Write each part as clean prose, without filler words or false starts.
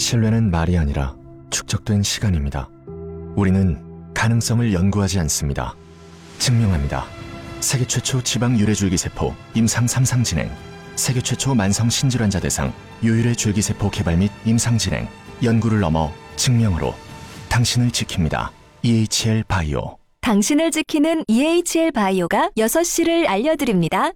신뢰는 말이 아니라 축적된 시간입니다. 우리는 가능성을 연구하지 않습니다. 증명합니다. 세계 최초 지방 유래줄기세포 임상 3상 진행, 세계 최초 만성 신질환자 대상 유일의 줄기세포 개발 및 임상 진행, 연구를 넘어 증명으로 당신을 지킵니다. EHL 바이오. 당신을 지키는 EHL 바이오가 6시를 알려드립니다.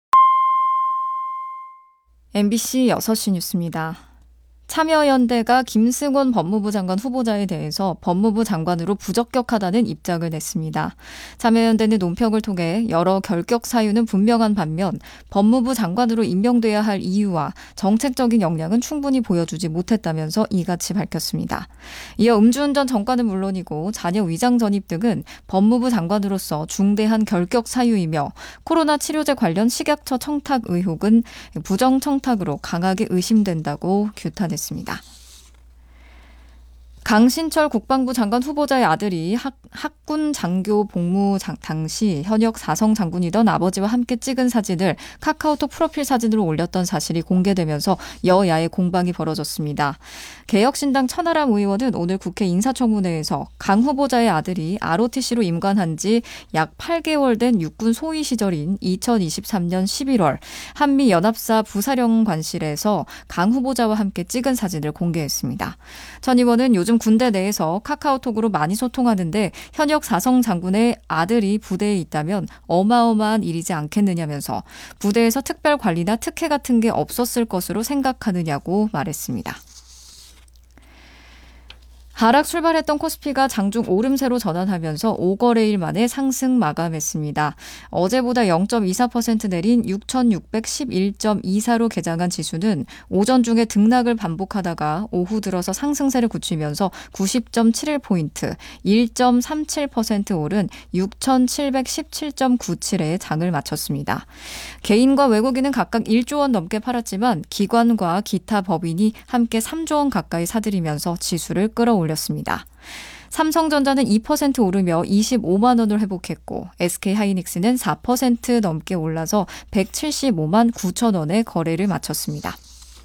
MBC 6시 뉴스입니다. 참여연대가 김승원 법무부 장관 후보자에 대해서 법무부 장관으로 부적격하다는 입장을 냈습니다. 참여연대는 논평을 통해 여러 결격 사유는 분명한 반면 법무부 장관으로 임명돼야 할 이유와 정책적인 역량은 충분히 보여주지 못했다면서 이같이 밝혔습니다. 이어 음주운전 전과는 물론이고 자녀 위장 전입 등은 법무부 장관으로서 중대한 결격 사유이며 코로나 치료제 관련 식약처 청탁 의혹은 부정 청탁으로 강하게 의심된다고 규탄했습니다. 강신철 국방부 장관 후보자의 아들이 학군 장교 복무 당시 현역 4성 장군이던 아버지와 함께 찍은 사진을 카카오톡 프로필 사진으로 올렸던 사실이 공개되면서 여야의 공방이 벌어졌습니다. 개혁신당 천하람 의원은 오늘 국회 인사청문회에서 강 후보자의 아들이 ROTC로 임관한 지 약 8개월 된 육군 소위 시절인 2023년 11월 한미연합사 부사령관실에서 강 후보자와 함께 찍은 사진을 공개했습니다. 전 의원은 요즘 군대 내에서 카카오톡으로 많이 소통하는데 현역 4성 장군의 아들이 부대에 있다면 어마어마한 일이지 않겠느냐면서 부대에서 특별 관리나 특혜 같은 게 없었을 것으로 생각하느냐고 말했습니다. 하락 출발했던 코스피가 장중 오름세로 전환하면서 5거래일 만에 상승 마감했습니다. 어제보다 0.24% 내린 6,611.24로 개장한 지수는 오전 중에 등락을 반복하다가 오후 들어서 상승세를 굳히면서 90.71포인트, 1.37% 오른 6,717.97에 장을 마쳤습니다. 개인과 외국인은 각각 1조 원 넘게 팔았지만 기관과 기타 법인이 함께 3조 원 가까이 사들이면서 지수를 끌어올렸습니다. 삼성전자는 2% 오르며 25만 원을 회복했고 SK하이닉스는 4% 넘게 올라서 175만 9천 원에 거래를 마쳤습니다.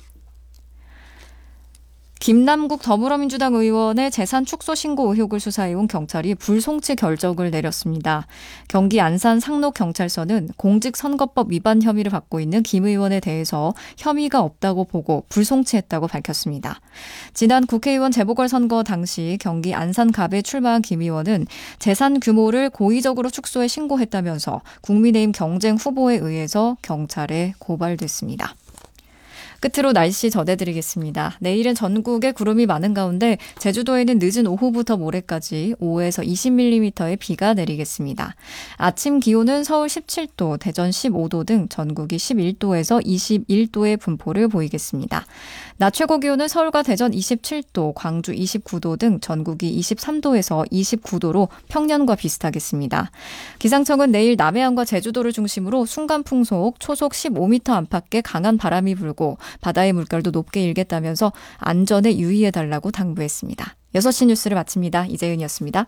김남국 더불어민주당 의원의 재산 축소 신고 의혹을 수사해온 경찰이 불송치 결정을 내렸습니다. 경기 안산 상록경찰서는 공직선거법 위반 혐의를 받고 있는 김 의원에 대해서 혐의가 없다고 보고 불송치했다고 밝혔습니다. 지난 국회의원 재보궐선거 당시 경기 안산갑에 출마한 김 의원은 재산 규모를 고의적으로 축소해 신고했다면서 국민의힘 경쟁 후보에 의해서 경찰에 고발됐습니다. 끝으로 날씨 전해드리겠습니다. 내일은 전국에 구름이 많은 가운데 제주도에는 늦은 오후부터 모레까지 5에서 20mm의 비가 내리겠습니다. 아침 기온은 서울 17도, 대전 15도 등 전국이 11도에서 21도의 분포를 보이겠습니다. 낮 최고 기온은 서울과 대전 27도, 광주 29도 등 전국이 23도에서 29도로 평년과 비슷하겠습니다. 기상청은 내일 남해안과 제주도를 중심으로 순간풍속, 초속 15m 안팎의 강한 바람이 불고 바다의 물결도 높게 일겠다면서 안전에 유의해달라고 당부했습니다. 6시 뉴스를 마칩니다. 이재은이었습니다.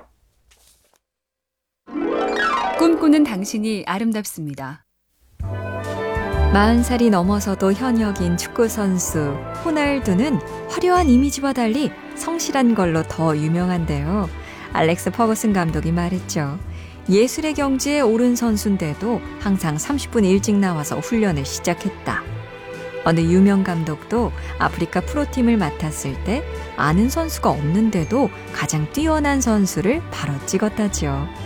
꿈꾸는 당신이 아름답습니다. 40살이 넘어서도 현역인 축구선수 호날두는 화려한 이미지와 달리 성실한 걸로 더 유명한데요. 알렉스 퍼거슨 감독이 말했죠. 예술의 경지에 오른 선수인데도 항상 30분 일찍 나와서 훈련을 시작했다. 어느 유명 감독도 아프리카 프로팀을 맡았을 때 아는 선수가 없는데도 가장 뛰어난 선수를 바로 찍었다지요.